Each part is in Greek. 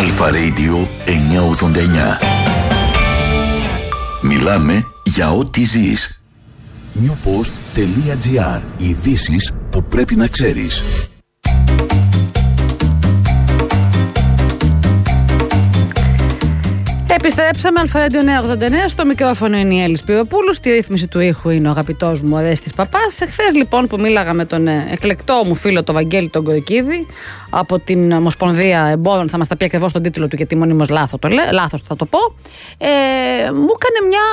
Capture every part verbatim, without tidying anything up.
Αλφα Radio εννιακόσια ογδόντα εννιά. Μιλάμε για ό,τι ζεις. newpost.gr. Ειδήσεις που πρέπει να ξέρεις. Επιστρέψαμε, Αλφα Radio εννιακόσια ογδόντα εννιά. Στο μικρόφωνο είναι η Έλλη Σπυροπούλου. Στη ρύθμιση του ήχου είναι ο αγαπητός μου Ορέστης Παπάς. Εχθές λοιπόν που μίλαγα με τον εκλεκτό μου φίλο τον Βαγγέλη τον Κορκίδη από την Ομοσπονδία Εμπόρων, θα μας τα πει ακριβώς τον τίτλο του γιατί μονίμως λάθος, το λέ, λάθος θα το πω. Ε, μου έκανε μια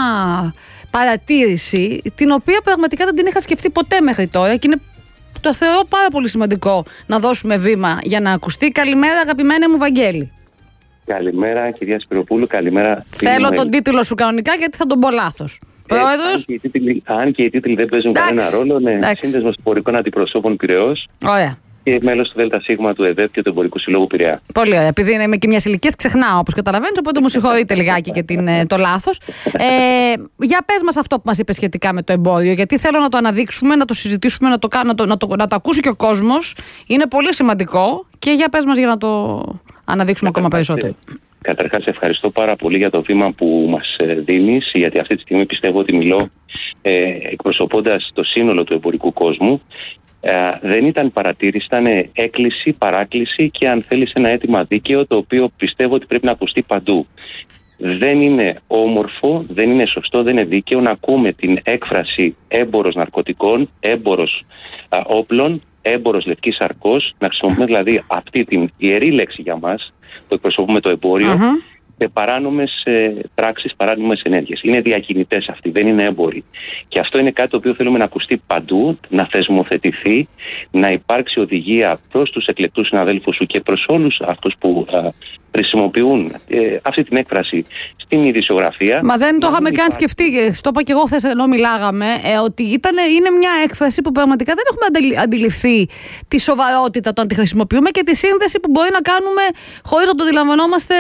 παρατήρηση την οποία πραγματικά δεν την είχα σκεφτεί ποτέ μέχρι τώρα και είναι, το θεωρώ πάρα πολύ σημαντικό να δώσουμε βήμα για να ακουστεί. Καλημέρα, αγαπημένα μου Βαγγέλη. Καλημέρα, κυρία Σπυροπούλου, καλημέρα. Θέλω τον τίτλο σου κανονικά γιατί θα τον πω λάθος. Ε, Πρόεδρος. Αν και, τίτλοι, αν και οι τίτλοι δεν παίζουν Ντάξει. κανένα ρόλο, ναι. Σύνδεσμος Εμπορικών Αντιπροσώπων Πειραιώς. Ωραία. Και μέλος του ΔΣ του ΕΔΕΠ και του Εμπορικού Συλλόγου Πειραιά. Πολύ ωραία. Επειδή είμαι και μια ηλικία, ξεχνάω όπως καταλαβαίνεις, οπότε μου συγχωρείτε λιγάκι και την, το λάθος. Ε, για πες μας αυτό που μας είπες σχετικά με το εμπόριο, γιατί θέλω να το αναδείξουμε, να το συζητήσουμε, να το, να το, να το, να το ακούσει και ο κόσμος. Είναι πολύ σημαντικό και για πες μας για να το αναδείξουμε ακόμα περισσότερο. Καταρχάς, ευχαριστώ πάρα πολύ για το βήμα που μας δίνεις, γιατί αυτή τη στιγμή πιστεύω ότι μιλώ ε, εκπροσωπώντας το σύνολο του εμπορικού κόσμου. Ε, δεν ήταν παρατήρηση, ήταν έκκληση, παράκληση και αν θέλεις ένα αίτημα δίκαιο το οποίο πιστεύω ότι πρέπει να ακουστεί παντού. Δεν είναι όμορφο, δεν είναι σωστό, δεν είναι δίκαιο να ακούμε την έκφραση έμπορος ναρκωτικών, έμπορος α, όπλων, έμπορος λευκής σαρκός, να χρησιμοποιούμε δηλαδή αυτή την ιερή λέξη για μας, που εκπροσωπούμε το εμπόριο, uh-huh. σε παράνομες ε, πράξεις, παράνομες ενέργειες. Είναι διακινητές αυτοί, δεν είναι έμποροι. Και αυτό είναι κάτι το οποίο θέλουμε να ακουστεί παντού, να θεσμοθετηθεί, να υπάρξει οδηγία προς τους εκλεκτούς συναδέλφους σου και προς όλους αυτούς που α, χρησιμοποιούν ε, αυτή την έκφραση στην ειδησιογραφία. Μα δεν το είχαμε καν σκεφτεί, το είπα και εγώ χθες ενώ μιλάγαμε, ε, ότι ήταν, είναι μια έκφραση που πραγματικά δεν έχουμε αντιληφθεί τη σοβαρότητα το αν τη χρησιμοποιούμε και τη σύνδεση που μπορεί να κάνουμε χωρίς να το αντιλαμβανόμαστε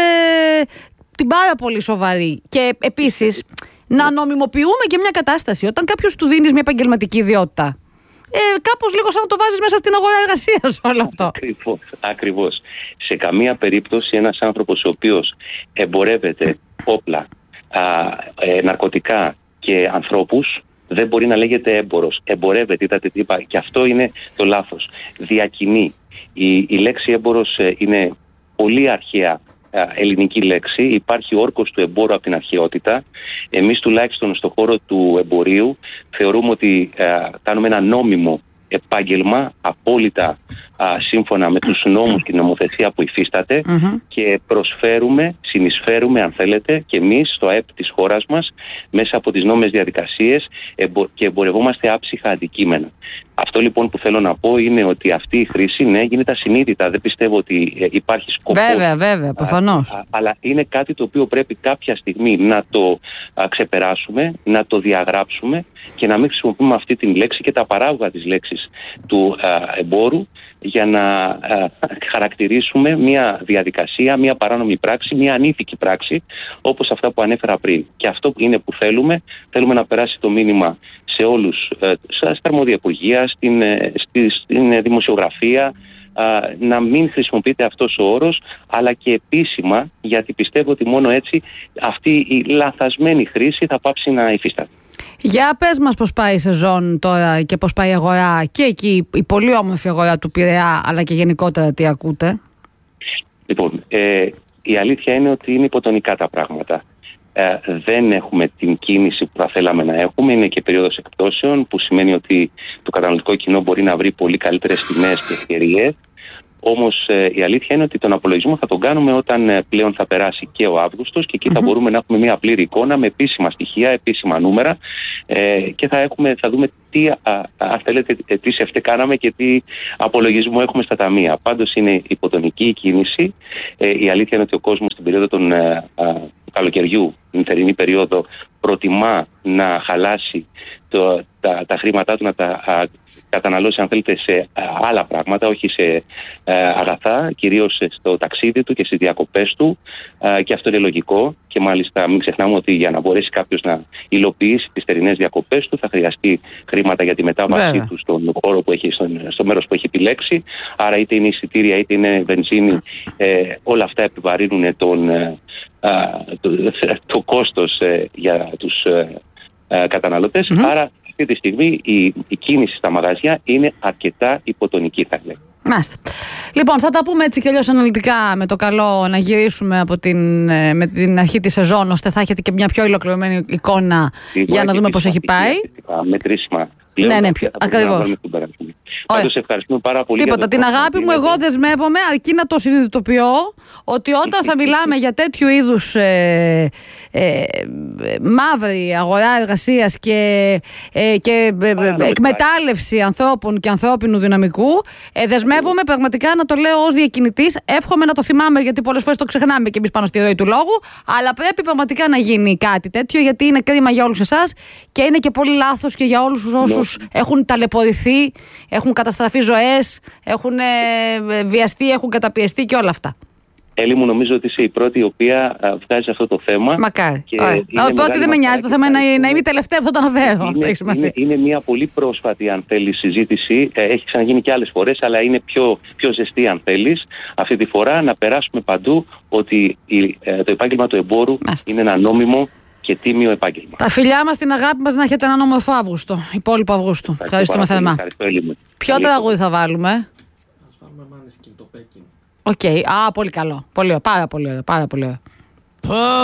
την πάρα πολύ σοβαρή. Και επίσης να νομιμοποιούμε και μια κατάσταση. Όταν κάποιος του δίνεις μια επαγγελματική ιδιότητα, Ε, κάπως λίγο σαν να το βάζεις μέσα στην αγορά εργασίας όλο αυτό. Ακριβώς, ακριβώς. Σε καμία περίπτωση ένας άνθρωπος ο οποίος εμπορεύεται όπλα, α, ε, ναρκωτικά και ανθρώπους δεν μπορεί να λέγεται έμπορος. Εμπορεύεται, είδατε τι είπα, και αυτό είναι το λάθος. Διακινεί. Η, η λέξη έμπορος ε, είναι πολύ αρχαία ελληνική λέξη. Υπάρχει όρκος του εμπόρου από την αρχαιότητα. Εμείς τουλάχιστον στον χώρο του εμπορίου θεωρούμε ότι ε, κάνουμε ένα νόμιμο επάγγελμα απόλυτα α, σύμφωνα με τους νόμους και την νομοθεσία που υφίσταται mm-hmm. και προσφέρουμε, συνεισφέρουμε αν θέλετε και εμείς στο ΑΕΠ της χώρας μας μέσα από τις νόμιμες διαδικασίες εμπο- και εμπορευόμαστε άψυχα αντικείμενα. Αυτό λοιπόν που θέλω να πω είναι ότι αυτή η χρήση ναι, γίνεται ασυνείδητα. Δεν πιστεύω ότι ε, υπάρχει σκοπός. Βέβαια, βέβαια, προφανώς. Α, α, αλλά είναι κάτι το οποίο πρέπει κάποια στιγμή να το α, ξεπεράσουμε, να το διαγράψουμε και να μην χρησιμοποιούμε αυτή την λέξη και τα παράγωγα της λέξης του α, εμπόρου για να α, χαρακτηρίσουμε μια διαδικασία, μια παράνομη πράξη, μια ανήθικη πράξη όπως αυτά που ανέφερα πριν. Και αυτό είναι που θέλουμε. Θέλουμε να περάσει το μήνυμα σε όλους, στα αρμόδια υπουργεία, στην, στη, στην δημοσιογραφία, να μην χρησιμοποιείται αυτός ο όρος, αλλά και επίσημα, γιατί πιστεύω ότι μόνο έτσι αυτή η λαθασμένη χρήση θα πάψει να υφίσταται. Για πες μας πώς πάει η σεζόν τώρα και πώς πάει η αγορά και εκεί η πολύ όμορφη αγορά του Πειραιά, αλλά και γενικότερα τι ακούτε? Λοιπόν, ε, η αλήθεια είναι ότι είναι υποτονικά τα πράγματα. Ε, δεν έχουμε την κίνηση που θα θέλαμε να έχουμε. Είναι και περίοδος εκπτώσεων, που σημαίνει ότι το καταναλωτικό κοινό μπορεί να βρει πολύ καλύτερες τιμές και ευκαιρίες. Όμως ε, η αλήθεια είναι ότι τον απολογισμό θα τον κάνουμε όταν ε, πλέον θα περάσει και ο Αύγουστος και εκεί mm-hmm. θα μπορούμε να έχουμε μια πλήρη εικόνα με επίσημα στοιχεία, επίσημα νούμερα ε, και θα, έχουμε, θα δούμε τι, α, α, θέλετε, τι σε αυτή κάναμε και τι απολογισμό έχουμε στα ταμεία. Πάντως είναι υποτονική η κίνηση. Ε, η αλήθεια είναι ότι ο κόσμος στην περίοδο των, ε, α, του καλοκαιριού, την θερινή περίοδο, προτιμά να χαλάσει το, τα, τα χρήματά του να τα α, καταναλώσει, αν θέλετε, σε α, άλλα πράγματα, όχι σε α, αγαθά, κυρίως στο ταξίδι του και στις διακοπές του, α, και αυτό είναι λογικό. Και μάλιστα μην ξεχνάμε ότι για να μπορέσει κάποιος να υλοποιήσει τις θερινές διακοπές του θα χρειαστεί χρήματα για τη μετάβασή Βέβαια. του στον χώρο που έχει, στον, στο μέρος που έχει επιλέξει. Άρα είτε είναι εισιτήρια είτε είναι βενζίνη, ε, όλα αυτά επιβαρύνουν τον, ε, το, το κόστος ε, για τους ε, ε, καταναλωτές. Mm-hmm. Άρα αυτή τη στιγμή η, η κίνηση στα μαγαζιά είναι αρκετά υποτονική, θα λέγαμε. Μάλιστα. Λοιπόν, θα τα πούμε έτσι κι αλλιώς αναλυτικά, με το καλό να γυρίσουμε από την, με την αρχή της σεζόν, ώστε θα έχετε και μια πιο ολοκληρωμένη εικόνα για να δούμε πώς έχει πάει. Μετρήσιμα. Ναι, ναι, πιο ακριβώς. Πάντως ευχαριστούμε πάρα πολύ. Τίποτα. Την αγάπη μου, εγώ δεσμεύομαι, αρκεί να το συνειδητοποιώ, ότι όταν θα μιλάμε για τέτοιου είδους ε, ε, μαύρη αγορά εργασίας και, ε, και ε, ε, εκμετάλλευση ανθρώπων και ανθρώπινου δυναμικού, ε, δεσμεύομαι πραγματικά να το λέω ως διακινητής. Εύχομαι να το θυμάμαι, γιατί πολλές φορές το ξεχνάμε και εμείς πάνω στη ροή του λόγου. Αλλά πρέπει πραγματικά να γίνει κάτι τέτοιο, γιατί είναι κρίμα για όλους εσάς και είναι και πολύ λάθος και για όλους όσους έχουν ταλαιπωρηθεί, έχουν καταστραφεί ζωές, έχουν ε, βιαστεί, έχουν καταπιεστεί και όλα αυτά. Έλλη μου, νομίζω ότι είσαι η πρώτη η οποία α, βγάζει αυτό το θέμα. Μακάρι. Πρώτη δεν με νοιάζει, το θέμα είναι να, να είμαι η τελευταία που θα το αναφέρω. Είναι, είναι, είναι μια πολύ πρόσφατη, αν θέλει, συζήτηση. Ε, έχει ξαναγίνει και άλλες φορές, αλλά είναι πιο, πιο ζεστή, αν θέλεις. Αυτή τη φορά να περάσουμε παντού ότι η, ε, το επάγγελμα του εμπόρου Μάστε. είναι ένα νόμιμο και τίμιο επάγγελμα. Τα φιλιά μας, την αγάπη μας, να έχετε έναν όμορφο Αύγουστο, υπόλοιπο Αυγούστου. Ευχαριστούμε θερμά. Ποιο τραγούδι θα βάλουμε? Ας βάλουμε Måneskin, το Peking. Οκ, okay. Α, πολύ καλό. Πολύ, πάρα πολύ ωραία, πάρα πολύ ωραία.